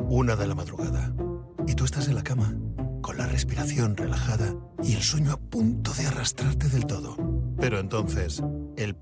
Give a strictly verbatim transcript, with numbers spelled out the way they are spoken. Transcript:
Una de la madrugada. Y tú estás en la cama, con la respiración relajada y el sueño a punto de arrastrarte del todo. Pero entonces, el